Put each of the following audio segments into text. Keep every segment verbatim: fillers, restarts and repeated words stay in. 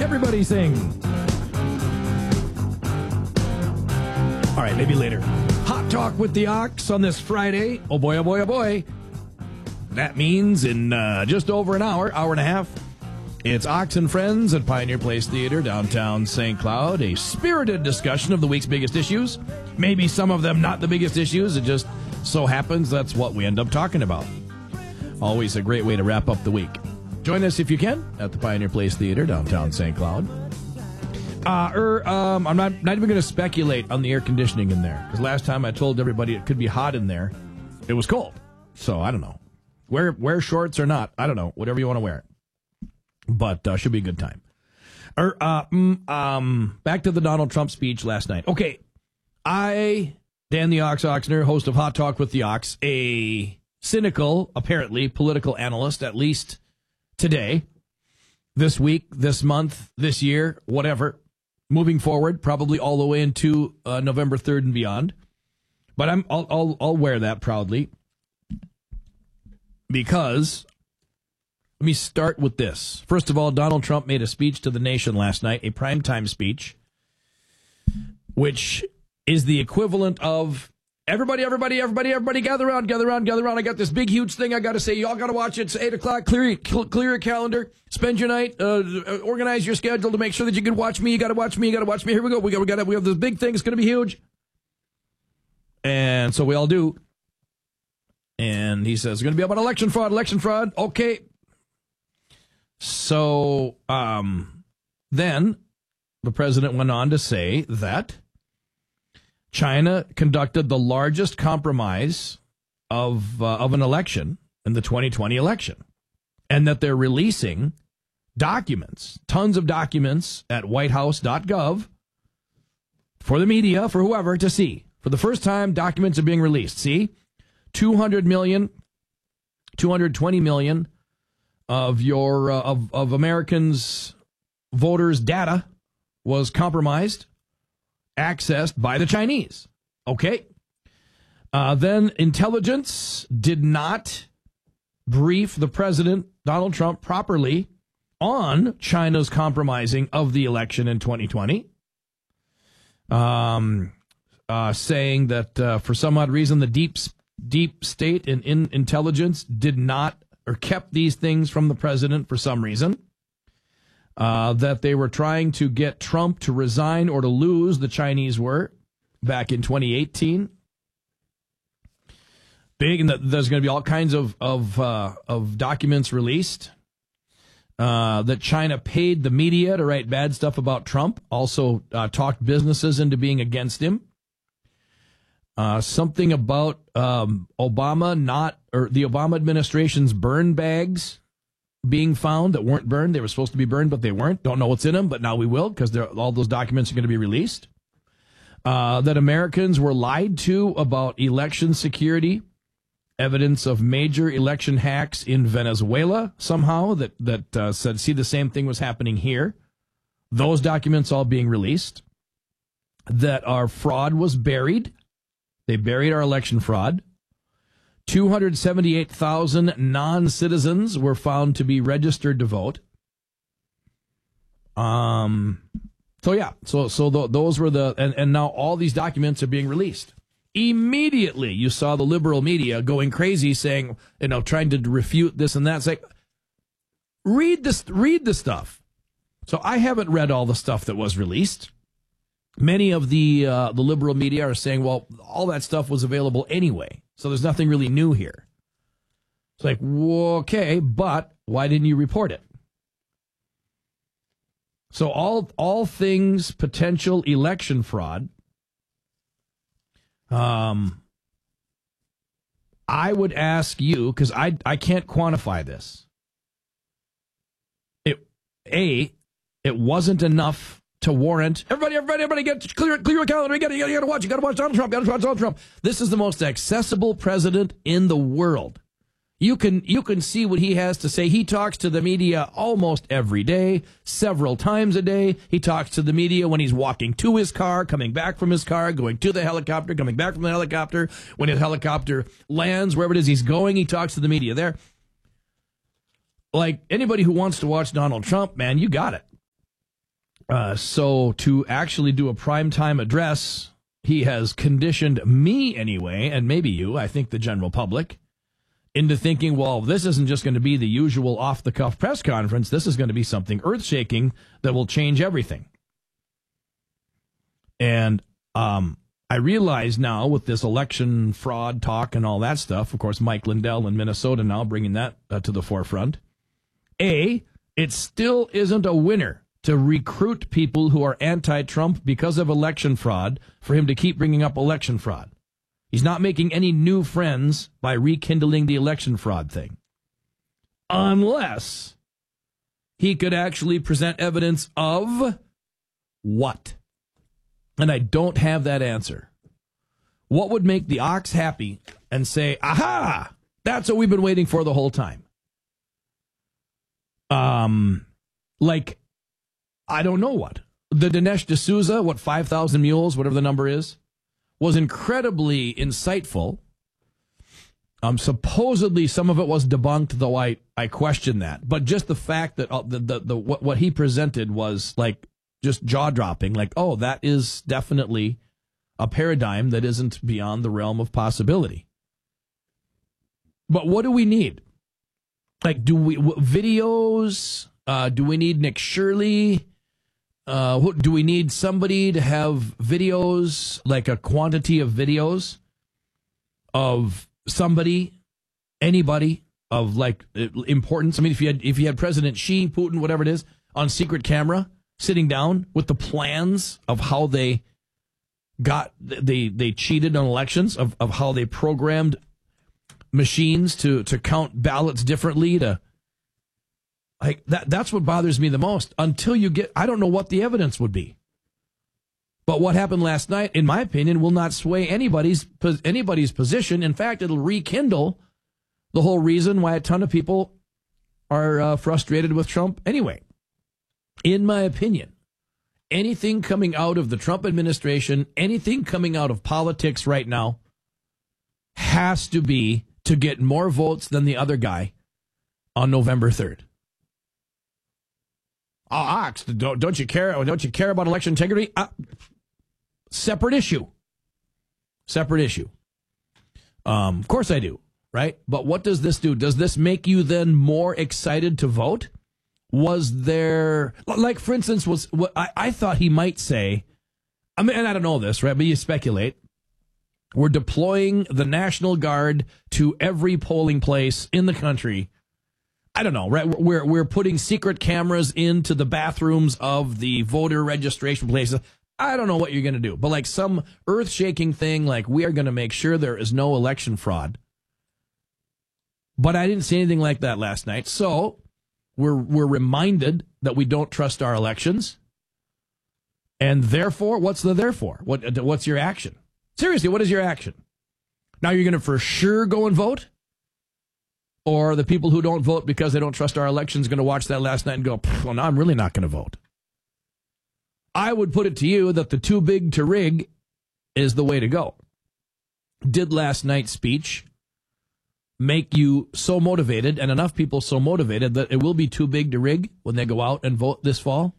Everybody sing. All right, maybe later. Hot Talk with the Ox on this Friday. Oh boy, oh boy, oh boy. That means in uh, just over an hour, hour and a half, it's Ox and Friends at Pioneer Place Theater, downtown Saint Cloud. A spirited discussion of the week's biggest issues. Maybe some of them not the biggest issues. It just so happens that's what we end up talking about. Always a great way to wrap up the week. Join us if you can at the Pioneer Place Theater, downtown Saint Cloud. Uh, er, um, I'm not, not even going to speculate on the air conditioning in there, because last time I told everybody it could be hot in there, it was cold. So I don't know. Wear, wear shorts or not, I don't know. Whatever you want to wear. But uh, should be a good time. Er, uh, mm, um, back to the Donald Trump speech last night. Okay, I, Dan the Ox Oxner, host of Hot Talk with the Ox, a cynical, apparently, political analyst, at least today, this week, this month, this year, whatever. Moving forward, probably all the way into uh, November third and beyond. But I'm, I'll, I'll, I'll wear that proudly. Because, let me start with this. First of all, Donald Trump made a speech to the nation last night, a primetime speech, which is the equivalent of, everybody, everybody, everybody, everybody, gather around, gather around, gather around. I got this big, huge thing I got to say. Y'all got to watch it. It's eight o'clock. Clear, clear your calendar. Spend your night. Uh, organize your schedule to make sure that you can watch me. You got to watch me. You got to watch me. Here we go. We got, we got, we have this big thing. It's going to be huge. And so we all do. And he says it's going to be about election fraud, election fraud. Okay. So um, then the president went on to say that China conducted the largest compromise of uh, of an election in the twenty twenty election, and that they're releasing documents, tons of documents at white house dot gov for the media, for whoever to see. For the first time, documents are being released. See, two hundred million, two hundred twenty million of your uh, of of Americans' voters' data was compromised, accessed by the Chinese. Okay. Uh, then intelligence did not brief the president, Donald Trump, properly on China's compromising of the election in twenty twenty. Um, uh, saying that uh, for some odd reason, the deep, deep state and in intelligence did not or kept these things from the president for some reason. Uh, that they were trying to get Trump to resign or to lose, the Chinese were, back in twenty eighteen. Big, and that there's going to be all kinds of of, uh, of documents released. Uh, that China paid the media to write bad stuff about Trump, also uh, talked businesses into being against him. Uh, something about um, Obama not, or the Obama administration's burn bags being found that weren't burned. They were supposed to be burned, but they weren't. Don't know what's in them, but now we will, because all those documents are going to be released. Uh, that Americans were lied to about election security, evidence of major election hacks in Venezuela somehow that, that uh, said, see, the same thing was happening here. Those documents all being released. That our fraud was buried. They buried our election fraud. two hundred seventy-eight thousand non-citizens were found to be registered to vote. Um, so yeah, so so th- those were the, and, and now all these documents are being released. Immediately, you saw the liberal media going crazy, saying, you know, trying to refute this and that. It's like, read this, read the stuff. So I haven't read all the stuff that was released. Many of the uh, the liberal media are saying, well, all that stuff was available anyway, so there's nothing really new here. It's like, well, okay, but why didn't you report it? So all all things potential election fraud, um, I would ask you, because I I can't quantify this. It A, it wasn't enough to warrant everybody, everybody, everybody get clear, clear your calendar. You got, you got, you got to watch. You got to watch Donald Trump. You got to watch Donald Trump. This is the most accessible president in the world. You can you can see what he has to say. He talks to the media almost every day, several times a day. He talks to the media when he's walking to his car, coming back from his car, going to the helicopter, coming back from the helicopter. When his helicopter lands, wherever it is he's going, he talks to the media there. Like anybody who wants to watch Donald Trump, man, you got it. Uh, so to actually do a primetime address, he has conditioned me anyway, and maybe you, I think the general public, into thinking, well, this isn't just going to be the usual off-the-cuff press conference. This is going to be something earth-shaking that will change everything. And um, I realize now with this election fraud talk and all that stuff, of course, Mike Lindell in Minnesota now bringing that uh, to the forefront, A, it still isn't a winner to recruit people who are anti-Trump because of election fraud for him to keep bringing up election fraud. He's not making any new friends by rekindling the election fraud thing. Unless he could actually present evidence of what? And I don't have that answer. What would make the Ox happy and say, aha, that's what we've been waiting for the whole time? Um, like, I don't know what. The Dinesh D'Souza, what, five thousand mules, whatever the number is, was incredibly insightful. Um, supposedly, some of it was debunked, though I, I question that. But just the fact that uh, the, the, the what, what he presented was like just jaw-dropping. Like, oh, that is definitely a paradigm that isn't beyond the realm of possibility. But what do we need? Like, do we w- videos? Uh, do we need Nick Shirley? Uh, who, do we need somebody to have videos, like a quantity of videos of somebody, anybody of like importance? I mean, if you had if you had President Xi, Putin, whatever it is, on secret camera, sitting down with the plans of how they got they they cheated on elections, of, of how they programmed machines to to count ballots differently, to like that that's what bothers me the most. Until you get, I don't know what the evidence would be. But what happened last night, in my opinion, will not sway anybody's anybody's position. In fact, it'll rekindle the whole reason why a ton of people are uh, frustrated with Trump anyway. In my opinion, anything coming out of the Trump administration, anything coming out of politics right now, has to be to get more votes than the other guy on November third. Oh, Ox, don't, don't you care? Don't you care about election integrity? Uh, separate issue. Separate issue. Um, of course I do, right? But what does this do? Does this make you then more excited to vote? Was there, like, for instance, was what I, I thought he might say, I mean, and I don't know this, right? But you speculate. We're deploying the National Guard to every polling place in the country. I don't know, right? We're we're putting secret cameras into the bathrooms of the voter registration places. I don't know what you're going to do, but like some earth-shaking thing, like we are going to make sure there is no election fraud. But I didn't see anything like that last night, so we're we're reminded that we don't trust our elections, and therefore, what's the therefore? What what's your action? Seriously, what is your action? Now you're going to for sure go and vote? Or the people who don't vote because they don't trust our elections going to watch that last night and go, well, no, I'm really not going to vote. I would put it to you that the too big to rig is the way to go. Did last night's speech make you so motivated, and enough people so motivated, that it will be too big to rig when they go out and vote this fall?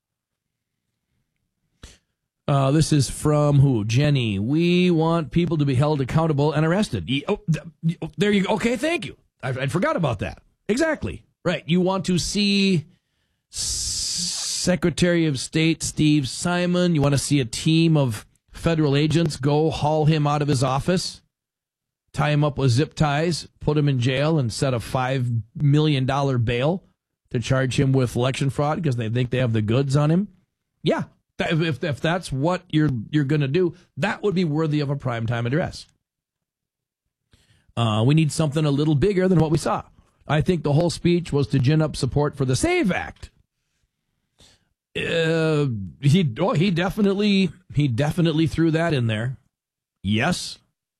Uh, this is from who? Jenny. We want people to be held accountable and arrested. Oh, there you go. Okay, thank you. I, I forgot about that. Exactly. Right. You want to see Secretary of State Steve Simon. You want to see a team of federal agents go haul him out of his office, tie him up with zip ties, put him in jail, and set a five million dollars bail to charge him with election fraud because they think they have the goods on him. Yeah. If, if that's what you're you're going to do, that would be worthy of a primetime address. Uh, we need something a little bigger than what we saw. I think the whole speech was to gin up support for the SAVE Act. Uh, he oh, he definitely he definitely threw that in there. Yes.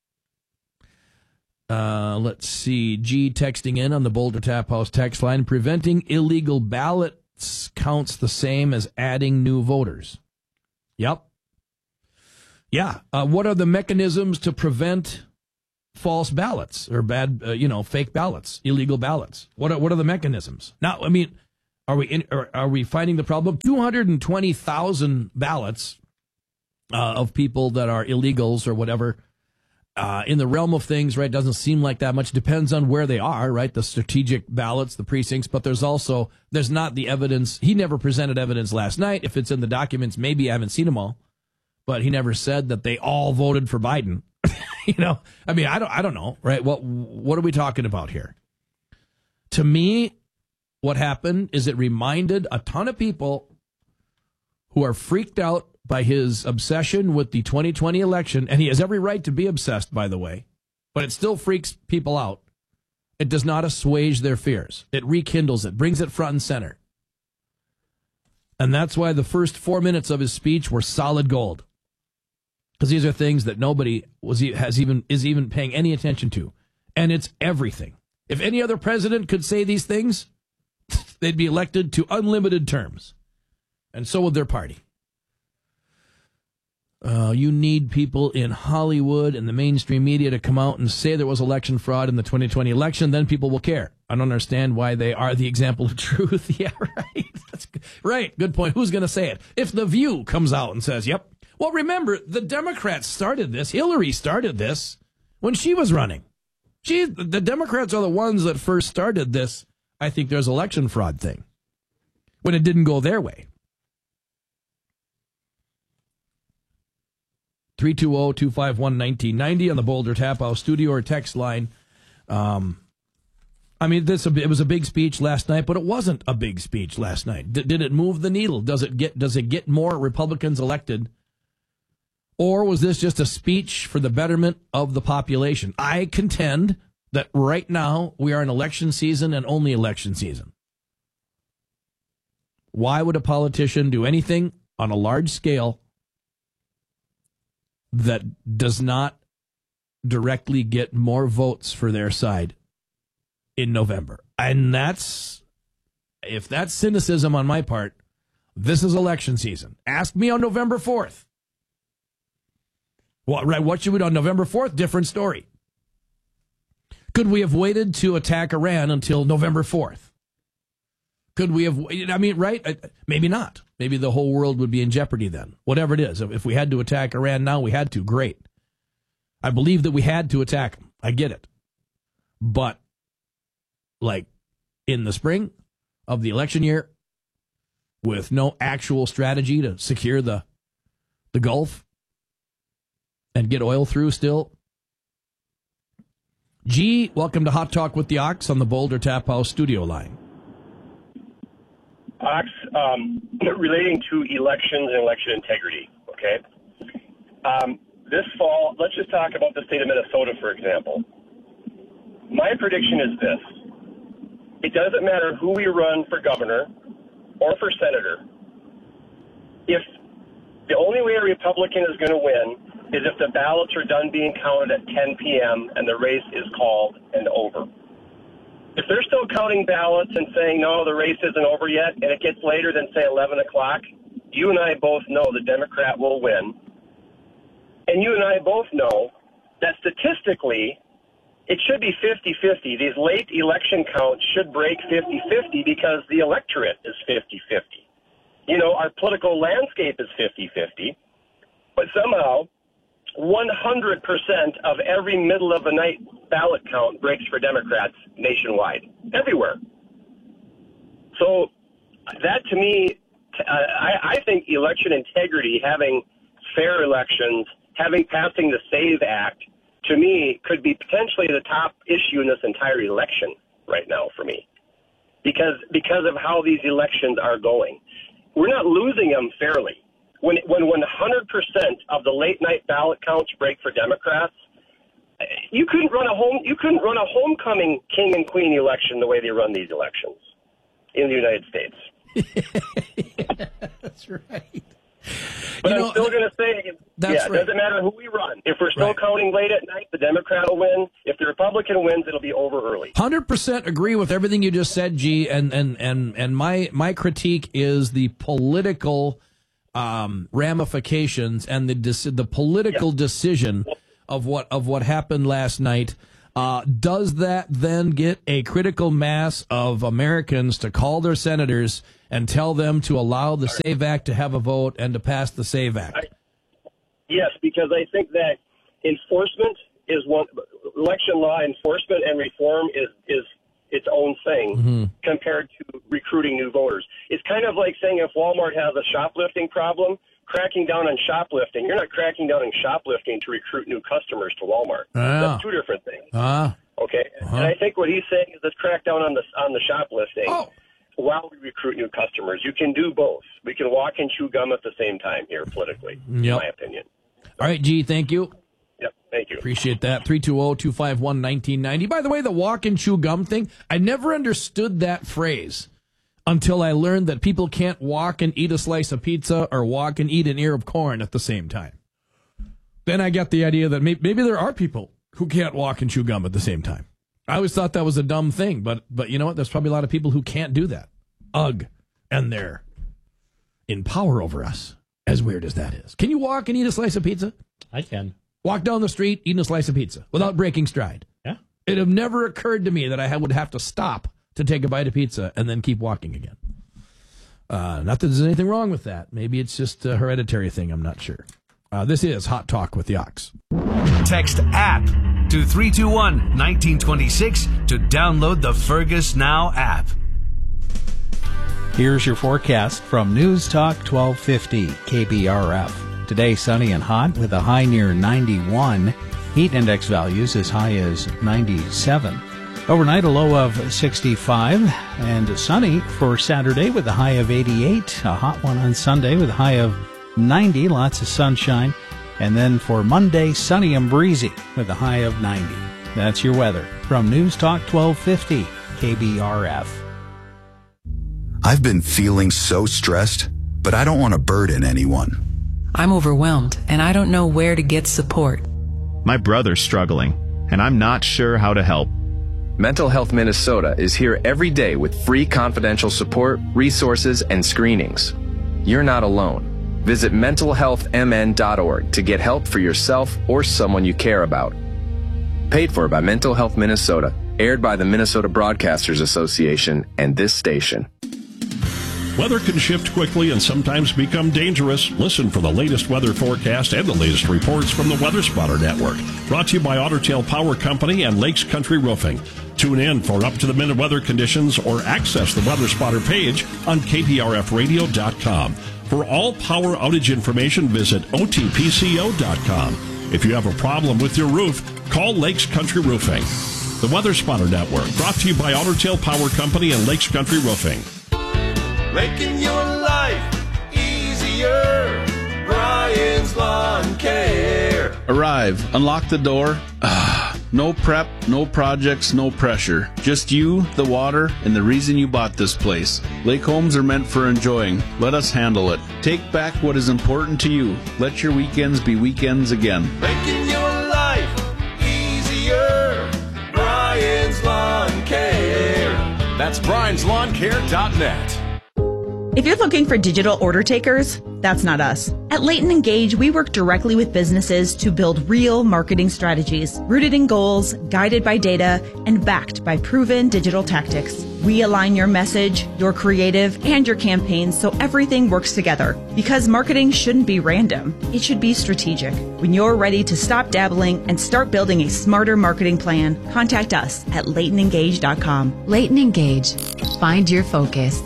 Uh, let's see. G texting in on the Boulder Tap House text line. Preventing illegal ballots counts the same as adding new voters. Yep. Yeah. Uh, what are the mechanisms to prevent false ballots or bad, uh, you know, fake ballots, illegal ballots? What are, what are the mechanisms? Now, I mean, Are we in, are, are we finding the problem? two hundred twenty thousand ballots uh, of people that are illegals or whatever. Uh, in the realm of things, right, doesn't seem like that much. Depends on where they are, right, the strategic ballots, the precincts. But there's also, there's not the evidence. He never presented evidence last night. If it's in the documents, maybe I haven't seen them all. But he never said that they all voted for Biden. You know, I mean, I don't, I don't know, right? What, what are we talking about here? To me, what happened is it reminded a ton of people who are freaked out by his obsession with the twenty twenty election, and he has every right to be obsessed, by the way, but it still freaks people out. It does not assuage their fears. It rekindles it, brings it front and center. And that's why the first four minutes of his speech were solid gold, because these are things that nobody was has even is even paying any attention to, and it's everything. If any other president could say these things, they'd be elected to unlimited terms, and so would their party. Uh, you need people in Hollywood and the mainstream media to come out and say there was election fraud in the twenty twenty election. Then people will care. I don't understand why they are the example of truth. Yeah, right. That's good. Right. Good point. Who's going to say it? If The View comes out and says, yep. Well, remember, the Democrats started this. Hillary started this when she was running. She, the Democrats are the ones that first started this. I think there's election fraud thing when it didn't go their way. three two zero, two five one, one nine nine zero on the Boulder Tap House studio or text line. Um, I mean, this it was a big speech last night, but it wasn't a big speech last night. D- did it move the needle? Does it get does it get more Republicans elected? Or was this just a speech for the betterment of the population? I contend that right now we are in election season and only election season. Why would a politician do anything on a large scale that does not directly get more votes for their side in November? And that's, if that's cynicism on my part, this is election season. Ask me on November fourth. Well, right, what should we do on November fourth? Different story. Could we have waited to attack Iran until November fourth? Could we have, I mean, right? Maybe not. Maybe the whole world would be in jeopardy then. Whatever it is. If we had to attack Iran now, we had to. Great. I believe that we had to attack them. I get it. But, like, in the spring of the election year, with no actual strategy to secure the the Gulf and get oil through still. G, welcome to Hot Talk with the Ox on the Boulder Tap House studio line. Ox, um, relating to elections and election integrity, okay? Um, this fall, let's just talk about the state of Minnesota, for example. My prediction is this. It doesn't matter who we run for governor or for senator. If the only way a Republican is going to win is if the ballots are done being counted at ten p.m. and the race is called and over. If they're still counting ballots and saying, no, the race isn't over yet, and it gets later than, say, eleven o'clock, you and I both know the Democrat will win. And you and I both know that statistically, it should be fifty-fifty. These late election counts should break fifty-fifty because the electorate is fifty-fifty. You know, our political landscape is fifty-fifty. But somehow, one hundred percent of every middle-of-the-night ballot count breaks for Democrats nationwide, everywhere. So that, to me, I, I think election integrity, having fair elections, having passing the SAVE Act, to me, could be potentially the top issue in this entire election right now for me, because because of how these elections are going. We're not losing them fairly. When when one hundred percent of the late night ballot counts break for Democrats, you couldn't run a home you couldn't run a homecoming king and queen election the way they run these elections in the United States. Yeah, that's right. But you I'm know, still going to say, that's yeah, it right. doesn't matter who we run. If we're still Right. counting late at night, the Democrat will win. If the Republican wins, it'll be over early. one hundred percent agree with everything you just said, G. And and and and my my critique is the political um, ramifications and the deci- the political Yeah. decision of what of what happened last night. Uh, does that then get a critical mass of Americans to call their senators and tell them to allow the SAVE Act to have a vote and to pass the SAVE Act? I, yes, because I think that enforcement is one, election law enforcement and reform is, is its own thing mm-hmm. compared to recruiting new voters. It's kind of like saying if Walmart has a shoplifting problem, cracking down on shoplifting. You're not cracking down on shoplifting to recruit new customers to Walmart. Ah. That's two different things. Ah. Okay, uh-huh. And I think what he's saying is let's crack down on the on the shoplifting oh. while we recruit new customers. You can do both. We can walk and chew gum at the same time here politically, yep. in my opinion. All right, G, thank you. Yep, thank you. Appreciate that. three two zero, two five one, one nine nine zero. By the way, the walk and chew gum thing, I never understood that phrase until I learned that people can't walk and eat a slice of pizza or walk and eat an ear of corn at the same time. Then I got the idea that maybe, maybe there are people who can't walk and chew gum at the same time. I always thought that was a dumb thing, but but you know what? There's probably a lot of people who can't do that. Ugh. And they're in power over us, as weird as that is. Can you walk and eat a slice of pizza? I can. Walk down the street eating a slice of pizza without breaking stride. Yeah. It have never occurred to me that I would have to stop to take a bite of pizza and then keep walking again. Uh, not that there's anything wrong with that. Maybe it's just a hereditary thing. I'm not sure. Uh, this is Hot Talk with the Ox. Text app to three two one, one nine two six to download the Fergus Now app. Here's your forecast from News Talk twelve fifty K B R F. Today, sunny and hot with a high near ninety-one. Heat index values as high as ninety-seven. Overnight, a low of sixty-five, and sunny for Saturday with a high of eighty-eight. A hot one on Sunday with a high of ninety, lots of sunshine. And then for Monday, sunny and breezy with a high of ninety. That's your weather from News Talk twelve fifty K B R F. I've been feeling so stressed, but I don't want to burden anyone. I'm overwhelmed, and I don't know where to get support. My brother's struggling, and I'm not sure how to help. Mental Health Minnesota is here every day with free confidential support, resources, and screenings. You're not alone. Visit mental health m n dot org to get help for yourself or someone you care about. Paid for by Mental Health Minnesota, aired by the Minnesota Broadcasters Association and this station. Weather can shift quickly and sometimes become dangerous. Listen for the latest weather forecast and the latest reports from the Weather Spotter Network. Brought to you by Otter Tail Power Company and Lakes Country Roofing. Tune in for up-to-the-minute weather conditions or access the Weather Spotter page on K P R F radio dot com. For all power outage information, visit O T P C O dot com. If you have a problem with your roof, call Lakes Country Roofing. The Weather Spotter Network, brought to you by Otter Tail Power Company and Lakes Country Roofing. Making your life easier. Brian's Lawn Care. Arrive, unlock the door. Ah, no prep, no projects, no pressure. Just you, the water, and the reason you bought this place. Lake homes are meant for enjoying. Let us handle it. Take back what is important to you. Let your weekends be weekends again. Making your life easier. Brian's Lawn Care. That's Brian's Lawn Care dot net. If you're looking for digital order takers, that's not us. At Leighton Engage, we work directly with businesses to build real marketing strategies, rooted in goals, guided by data, and backed by proven digital tactics. We align your message, your creative, and your campaigns so everything works together. Because marketing shouldn't be random. It should be strategic. When you're ready to stop dabbling and start building a smarter marketing plan, contact us at Leighton Engage dot com. Leighton Engage. Find your focus.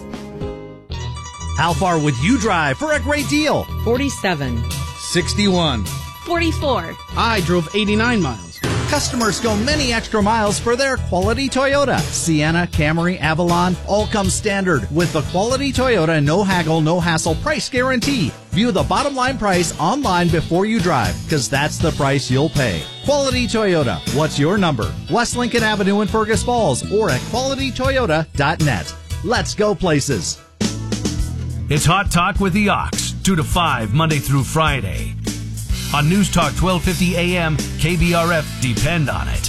How far would you drive for a great deal? forty-seven. sixty-one. forty-four. I drove eighty-nine miles. Customers go many extra miles for their quality Toyota. Sienna, Camry, Avalon all come standard with the quality Toyota no haggle, no hassle price guarantee. View the bottom line price online before you drive, because that's the price you'll pay. Quality Toyota. What's your number? West Lincoln Avenue in Fergus Falls or at quality toyota dot net. Let's go places. It's Hot Talk with the Ox, two to five, Monday through Friday. On News Talk twelve fifty A M, K B R F, depend on it.